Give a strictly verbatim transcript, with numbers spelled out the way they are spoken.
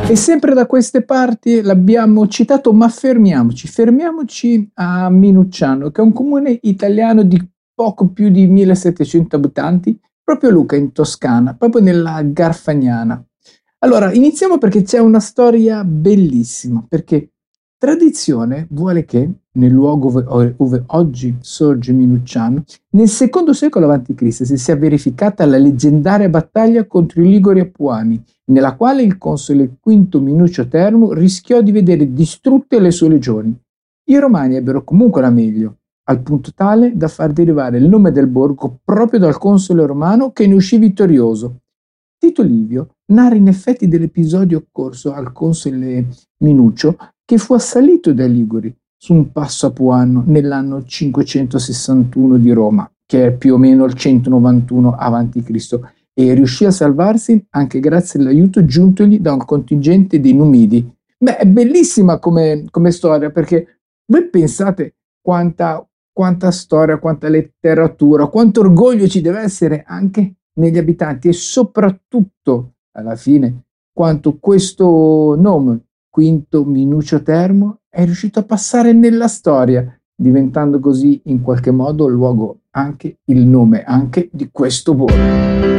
E sempre da queste parti l'abbiamo citato, ma fermiamoci, fermiamoci a Minucciano, che è un comune italiano di poco più di millesettecento abitanti, proprio Lucca in Toscana, proprio nella Garfagnana. Allora, iniziamo perché c'è una storia bellissima, perché tradizione vuole che nel luogo ove, ove oggi sorge Minucciano, nel secondo secolo avanti Cristo si sia verificata la leggendaria battaglia contro i Liguri Apuani, nella quale il console Quinto Minuccio Termo rischiò di vedere distrutte le sue legioni. I romani ebbero comunque la meglio, al punto tale da far derivare il nome del borgo proprio dal console romano che ne uscì vittorioso. Tito Livio narra in effetti dell'episodio occorso al console Minuccio che fu assalito dai Liguri su un passo apuano nell'anno cinquecentosessantuno di Roma, che è più o meno il centonovantuno avanti Cristo, e riuscì a salvarsi anche grazie all'aiuto giuntogli da un contingente dei Numidi. Beh, è bellissima come, come storia, perché voi pensate quanta, quanta storia, quanta letteratura, quanto orgoglio ci deve essere anche negli abitanti e soprattutto, alla fine, quanto questo nome, Quinto Minuccio Termo, è riuscito a passare nella storia, diventando così in qualche modo il luogo, anche il nome anche di questo borgo.